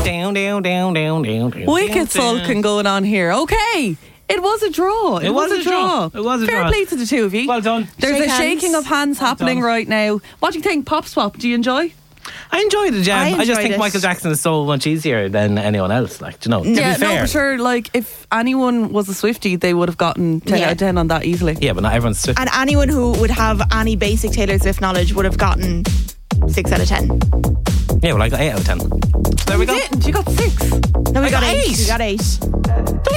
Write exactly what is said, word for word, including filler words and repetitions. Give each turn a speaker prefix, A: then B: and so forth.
A: Down, down, down, down, down, down.
B: Wicked sulking going on here. Okay. It was a draw. It,
A: It was a draw. It was a
B: Fair
A: draw.
B: play to the two of you.
A: Well done.
B: There's
C: Shake
B: a
C: hands.
B: shaking of hands
A: Well
B: happening
A: done.
B: right now. What do you think? Pop swap, do you enjoy?
A: I enjoyed it, yeah.
C: I
A: I, just
C: enjoyed
A: think
C: it.
A: Michael Jackson is so much easier than anyone else. Like, do you know, to
B: yeah,
A: be fair.
B: no, for sure. Like, if anyone was a Swiftie, they would have gotten ten
C: Yeah.
B: out of ten on that easily.
A: Yeah, but not everyone's Swift.
C: And anyone who would have any basic Taylor Swift knowledge would have gotten six out of ten.
A: Yeah, well, I got eight out of ten. So there we go.
B: You didn't. You got six.
C: No, we
A: I
C: got,
A: got
C: eight.
A: eight.
C: We got eight.
A: There